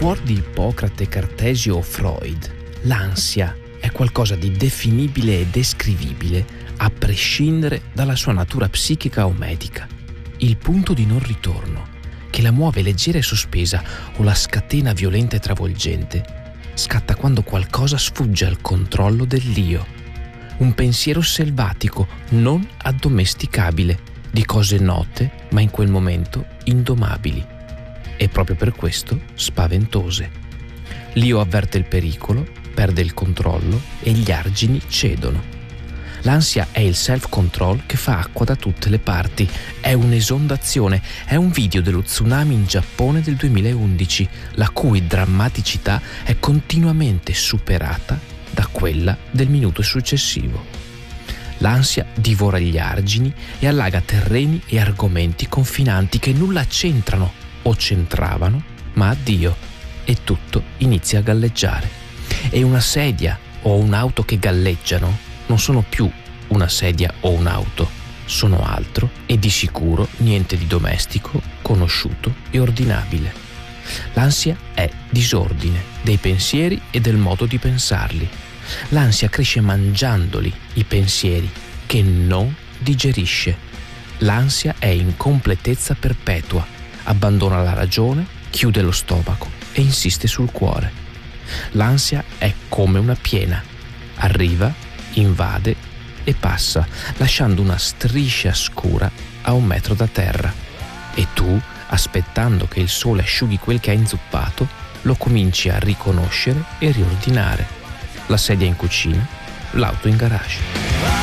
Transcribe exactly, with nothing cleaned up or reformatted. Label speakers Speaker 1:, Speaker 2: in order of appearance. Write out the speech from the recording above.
Speaker 1: fuor di Ippocrate, Cartesio o Freud, l'ansia è qualcosa di definibile e descrivibile a prescindere dalla sua natura psichica o medica. Il punto di non ritorno, che la muove leggera e sospesa, o la scatena violenta e travolgente, scatta quando qualcosa sfugge al controllo dell'io. Un pensiero selvatico, non addomesticabile, di cose note, ma in quel momento indomabili. E proprio per questo spaventose. L'io avverte il pericolo, perde il controllo e gli argini cedono. L'ansia è il self-control che fa acqua da tutte le parti, è un'esondazione, è un video dello tsunami in Giappone del duemilaundici, la cui drammaticità è continuamente superata da quella del minuto successivo. L'ansia divora gli argini e allaga terreni e argomenti confinanti che nulla c'entrano o c'entravano, ma addio, e tutto inizia a galleggiare. E una sedia o un'auto che galleggiano non sono più una sedia o un'auto, sono altro e di sicuro niente di domestico, conosciuto e ordinabile. L'ansia è disordine dei pensieri e del modo di pensarli. L'ansia cresce mangiandoli i pensieri che non digerisce. L'ansia è incompletezza perpetua, abbandona la ragione, chiude lo stomaco e insiste sul cuore. L'ansia è come una piena, arriva, invade e passa, lasciando una striscia scura a un metro da terra. E tu, aspettando che il sole asciughi quel che hai inzuppato, lo cominci a riconoscere e riordinare. La sedia in cucina, l'auto in garage.